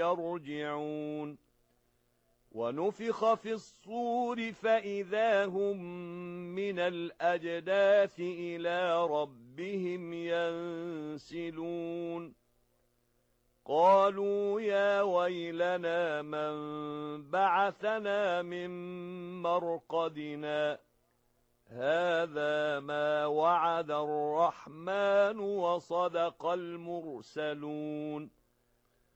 يرجعون ونفخ في الصور فإذا هم من الأجداث إلى ربهم ينسلون قالوا يا ويلنا من بعثنا من مرقدنا هذا ما وعد الرحمن وصدق المرسلون